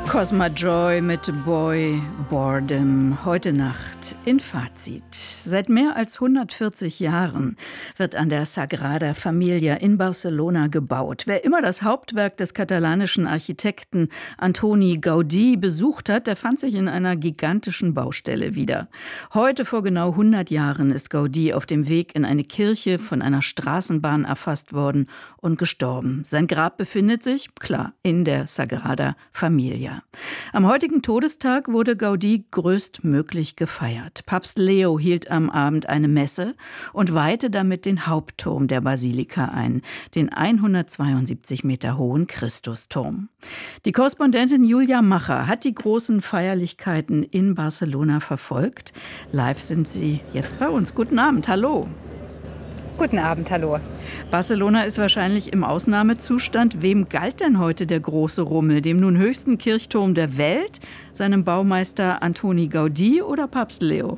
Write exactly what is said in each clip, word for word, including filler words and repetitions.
Cosma Joy mit Boy Boredom. Heute Nacht in Fazit. Seit mehr als hundertvierzig Jahren wird an der Sagrada Familia in Barcelona gebaut. Wer immer das Hauptwerk des katalanischen Architekten Antoni Gaudí besucht hat, der fand sich in einer gigantischen Baustelle wieder. Heute vor genau hundert Jahren ist Gaudí auf dem Weg in eine Kirche von einer Straßenbahn erfasst worden und gestorben. Sein Grab befindet sich, klar, in der Sagrada Familia. Am heutigen Todestag wurde Gaudí größtmöglich gefeiert. Papst Leo hielt am Abend eine Messe und weihte damit den Hauptturm der Basilika ein, den hundertzweiundsiebzig Meter hohen Christusturm. Die Korrespondentin Julia Macher hat die großen Feierlichkeiten in Barcelona verfolgt. Live sind sie jetzt bei uns. Guten Abend, hallo. Guten Abend, hallo. Barcelona ist wahrscheinlich im Ausnahmezustand. Wem galt denn heute der große Rummel? Dem nun höchsten Kirchturm der Welt, seinem Baumeister Antoni Gaudí oder Papst Leo?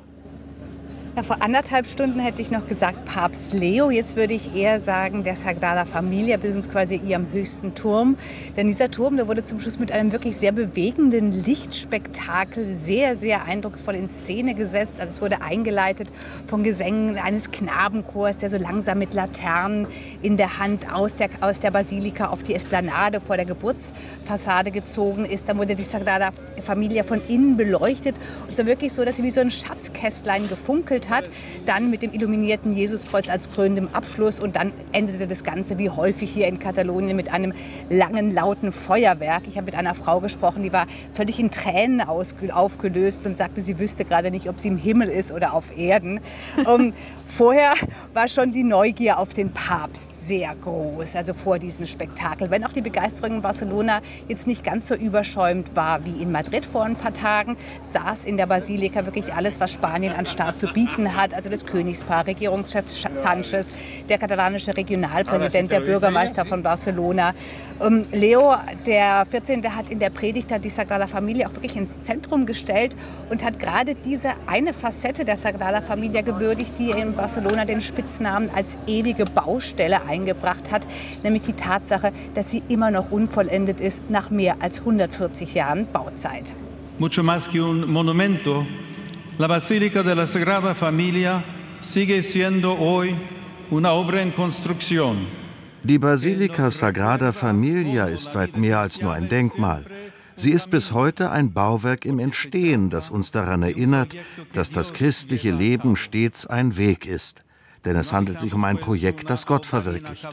Ja, vor anderthalb Stunden hätte ich noch gesagt Papst Leo. Jetzt würde ich eher sagen der Sagrada Familia, beziehungsweise ihrem höchsten Turm. Denn dieser Turm, der wurde zum Schluss mit einem wirklich sehr bewegenden Lichtspektakel sehr, sehr eindrucksvoll in Szene gesetzt. Also es wurde eingeleitet von Gesängen eines Knabenchors, der so langsam mit Laternen in der Hand aus der, aus der Basilika auf die Esplanade vor der Geburtsfassade gezogen ist. Dann wurde die Sagrada Familia von innen beleuchtet. Und so wirklich so, dass sie wie so ein Schatzkästlein gefunkelt hat, dann mit dem illuminierten Jesuskreuz als krönendem Abschluss und dann endete das Ganze wie häufig hier in Katalonien mit einem langen, lauten Feuerwerk. Ich habe mit einer Frau gesprochen, die war völlig in Tränen aufgelöst und sagte, sie wüsste gerade nicht, ob sie im Himmel ist oder auf Erden. um, vorher war schon die Neugier auf den Papst sehr groß, also vor diesem Spektakel. Wenn auch die Begeisterung in Barcelona jetzt nicht ganz so überschäumt war wie in Madrid vor ein paar Tagen, saß in der Basilika wirklich alles, was Spanien an Staat zu bieten hat, also das Königspaar, Regierungschef Sánchez, der katalanische Regionalpräsident, der Bürgermeister von Barcelona. Ähm, Leo, der vierzehnte, hat in der Predigt die Sagrada Familia auch wirklich ins Zentrum gestellt und hat gerade diese eine Facette der Sagrada Familia gewürdigt, die in Barcelona den Spitznamen als ewige Baustelle eingebracht hat, nämlich die Tatsache, dass sie immer noch unvollendet ist nach mehr als hundertvierzig Jahren Bauzeit. Mucho más que un monumento. La Basílica de la Sagrada Familia sigue siendo hoy una obra en construcción. Die Basilika Sagrada Familia ist weit mehr als nur ein Denkmal. Sie ist bis heute ein Bauwerk im Entstehen, das uns daran erinnert, dass das christliche Leben stets ein Weg ist. Denn es handelt sich um ein Projekt, das Gott verwirklicht.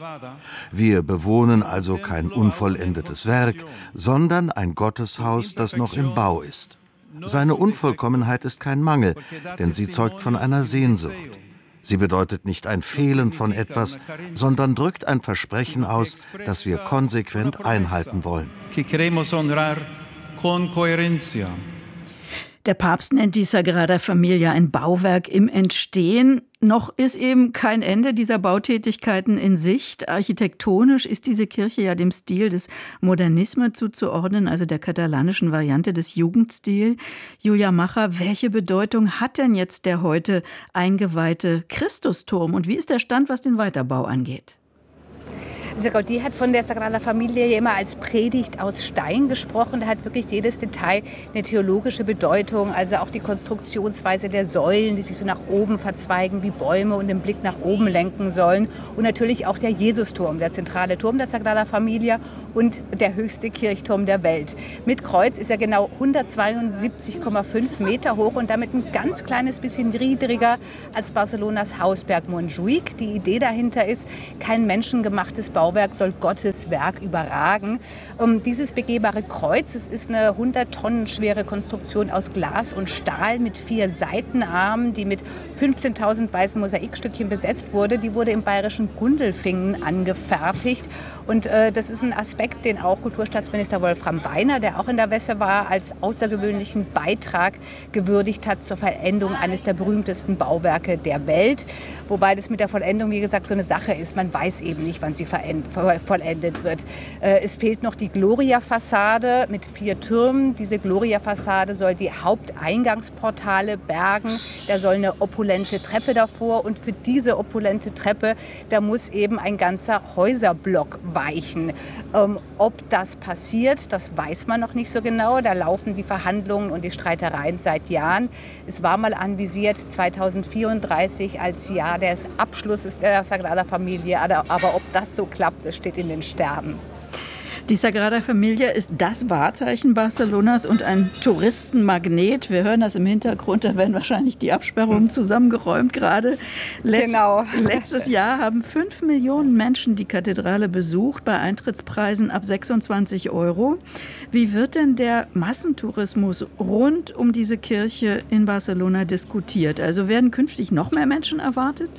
Wir bewohnen also kein unvollendetes Werk, sondern ein Gotteshaus, das noch im Bau ist. Seine Unvollkommenheit ist kein Mangel, denn sie zeugt von einer Sehnsucht. Sie bedeutet nicht ein Fehlen von etwas, sondern drückt ein Versprechen aus, das wir konsequent einhalten wollen. Der Papst nennt die Sagrada Familia ein Bauwerk im Entstehen. Noch ist eben kein Ende dieser Bautätigkeiten in Sicht. Architektonisch ist diese Kirche ja dem Stil des Modernisme zuzuordnen, also der katalanischen Variante des Jugendstil. Julia Macher, welche Bedeutung hat denn jetzt der heute eingeweihte Christusturm und wie ist der Stand, was den Weiterbau angeht? Also Gaudí hat von der Sagrada Familia ja immer als Predigt aus Stein gesprochen. Da hat wirklich jedes Detail eine theologische Bedeutung. Also auch die Konstruktionsweise der Säulen, die sich so nach oben verzweigen wie Bäume und den Blick nach oben lenken sollen. Und natürlich auch der Jesusturm, der zentrale Turm der Sagrada Familia und der höchste Kirchturm der Welt. Mit Kreuz ist er genau hundertzweiundsiebzig Komma fünf Meter hoch und damit ein ganz kleines bisschen niedriger als Barcelonas Hausberg Montjuïc. Die Idee dahinter ist, kein menschengemachtes Bauwerk soll Gottes Werk überragen. Um dieses begehbare Kreuz, es ist eine hundert Tonnen schwere Konstruktion aus Glas und Stahl mit vier Seitenarmen, die mit fünfzehntausend weißen Mosaikstückchen besetzt wurde. Die wurde im bayerischen Gundelfingen angefertigt. Und äh, das ist ein Aspekt, den auch Kulturstaatsminister Wolfram Weiner, der auch in der Messe war, als außergewöhnlichen Beitrag gewürdigt hat zur Vollendung eines der berühmtesten Bauwerke der Welt. Wobei das mit der Vollendung, wie gesagt, so eine Sache ist. Man weiß eben nicht, wann sie verendet vollendet wird. Es fehlt noch die Gloria-Fassade mit vier Türmen. Diese Gloria-Fassade soll die Haupteingangsportale bergen. Da soll eine opulente Treppe davor und für diese opulente Treppe, da muss eben ein ganzer Häuserblock weichen. Ähm, ob das passiert, das weiß man noch nicht so genau. Da laufen die Verhandlungen und die Streitereien seit Jahren. Es war mal anvisiert zweitausendvierunddreißig als Jahr des Abschlusses der Sagrada Familia, aber ob das so klappt, das steht in den Sternen. Die Sagrada Familia ist das Wahrzeichen Barcelonas und ein Touristenmagnet. Wir hören das im Hintergrund, da werden wahrscheinlich die Absperrungen zusammengeräumt gerade. Letz- genau. Letztes Jahr haben fünf Millionen Menschen die Kathedrale besucht, bei Eintrittspreisen ab sechsundzwanzig Euro. Wie wird denn der Massentourismus rund um diese Kirche in Barcelona diskutiert? Also werden künftig noch mehr Menschen erwartet?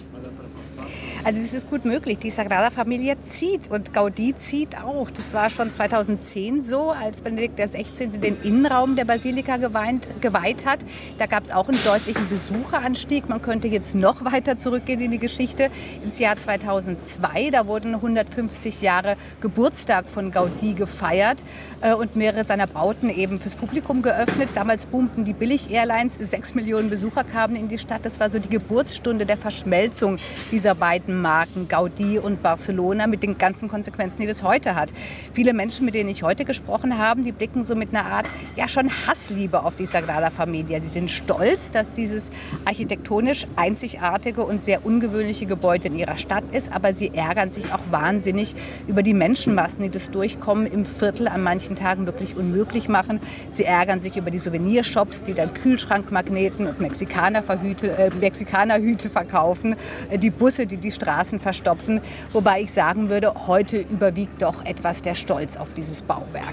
Also es ist gut möglich. Die Sagrada Familia zieht und Gaudí zieht auch. Das war schon zweitausendzehn so, als Benedikt der Sechzehnte den Innenraum der Basilika geweiht, geweiht hat. Da gab es auch einen deutlichen Besucheranstieg. Man könnte jetzt noch weiter zurückgehen in die Geschichte, ins Jahr zweitausendzwei. Da wurden hundertfünfzig Jahre Geburtstag von Gaudí gefeiert äh, und mehrere seiner Bauten eben fürs Publikum geöffnet. Damals boomten die Billig-Airlines. Sechs Millionen Besucher kamen in die Stadt. Das war so die Geburtsstunde der Verschmelzung dieser beiden Marken Gaudí und Barcelona mit den ganzen Konsequenzen, die das heute hat. Viele Menschen, mit denen ich heute gesprochen habe, die blicken so mit einer Art, ja schon Hassliebe auf die Sagrada Familia. Sie sind stolz, dass dieses architektonisch einzigartige und sehr ungewöhnliche Gebäude in ihrer Stadt ist, aber sie ärgern sich auch wahnsinnig über die Menschenmassen, die das Durchkommen im Viertel an manchen Tagen wirklich unmöglich machen. Sie ärgern sich über die Souvenirshops, die dann Kühlschrankmagneten und Mexikanerhüte äh, Mexikanerhüte verkaufen, äh, die Busse, die die Straßen verstopfen, wobei ich sagen würde, heute überwiegt doch etwas der Stolz auf dieses Bauwerk.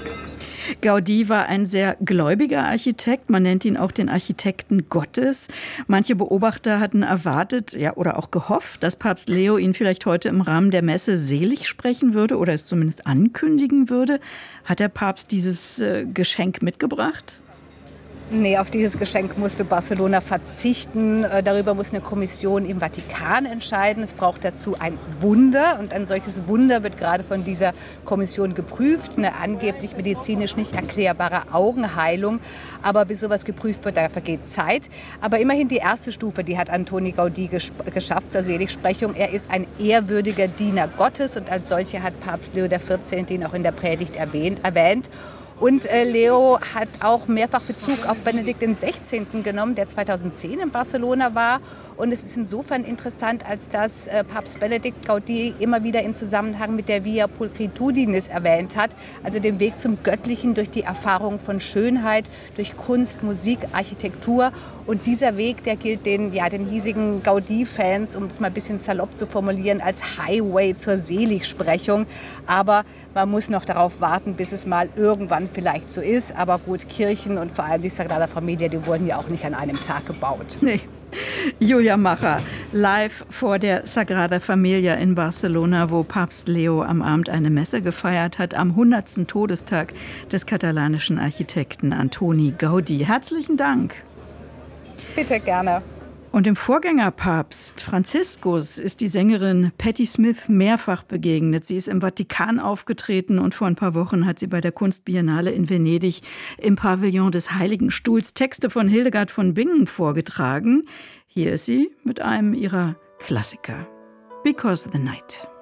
Gaudí war ein sehr gläubiger Architekt. Man nennt ihn auch den Architekten Gottes. Manche Beobachter hatten erwartet, ja, oder auch gehofft, dass Papst Leo ihn vielleicht heute im Rahmen der Messe selig sprechen würde oder es zumindest ankündigen würde. Hat der Papst dieses äh, Geschenk mitgebracht? Nee, auf dieses Geschenk musste Barcelona verzichten. Darüber muss eine Kommission im Vatikan entscheiden. Es braucht dazu ein Wunder. Und ein solches Wunder wird gerade von dieser Kommission geprüft. Eine angeblich medizinisch nicht erklärbare Augenheilung. Aber bis sowas geprüft wird, da vergeht Zeit. Aber immerhin die erste Stufe, die hat Antoni Gaudí gesch- geschafft zur Seligsprechung. Er ist ein ehrwürdiger Diener Gottes. Und als solcher hat Papst Leo der Vierzehnte ihn auch in der Predigt erwähnt. erwähnt. Und äh, Leo hat auch mehrfach Bezug auf Benedikt den Sechzehnten genommen, der zweitausendzehn in Barcelona war. Und es ist insofern interessant, als dass äh, Papst Benedikt Gaudí immer wieder im Zusammenhang mit der Via Pulchritudinis erwähnt hat, also dem Weg zum Göttlichen durch die Erfahrung von Schönheit, durch Kunst, Musik, Architektur. Und dieser Weg, der gilt den, ja, den hiesigen Gaudí-Fans, um es mal ein bisschen salopp zu formulieren, als Highway zur Seligsprechung. Aber man muss noch darauf warten, bis es mal irgendwann vielleicht so ist. Aber gut, Kirchen und vor allem die Sagrada Familia, die wurden ja auch nicht an einem Tag gebaut. Nee. Julia Macher, live vor der Sagrada Familia in Barcelona, wo Papst Leo am Abend eine Messe gefeiert hat, am hundertsten Todestag des katalanischen Architekten Antoni Gaudí. Herzlichen Dank. Bitte, gerne. Und dem Vorgängerpapst Franziskus ist die Sängerin Patti Smith mehrfach begegnet. Sie ist im Vatikan aufgetreten und vor ein paar Wochen hat sie bei der Kunstbiennale in Venedig im Pavillon des Heiligen Stuhls Texte von Hildegard von Bingen vorgetragen. Hier ist sie mit einem ihrer Klassiker. Because the Night.